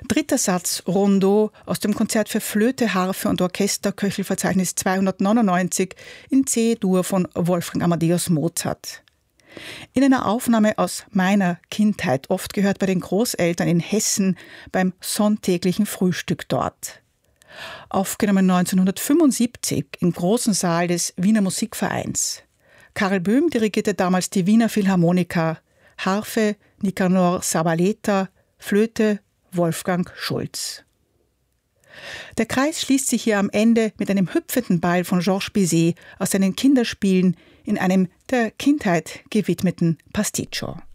Dritter Satz Rondo aus dem Konzert für Flöte, Harfe und Orchester Köchelverzeichnis 299 in C-Dur von Wolfgang Amadeus Mozart. In einer Aufnahme aus meiner Kindheit, oft gehört bei den Großeltern in Hessen beim sonntäglichen Frühstück dort. Aufgenommen 1975 im großen Saal des Wiener Musikvereins. Karl Böhm dirigierte damals die Wiener Philharmoniker, Harfe Nicanor Zabaleta, Flöte Wolfgang Schulz. Der Kreis schließt sich hier am Ende mit einem hüpfenden Ball von Georges Bizet aus seinen Kinderspielen in einem der Kindheit gewidmeten Pasticcio.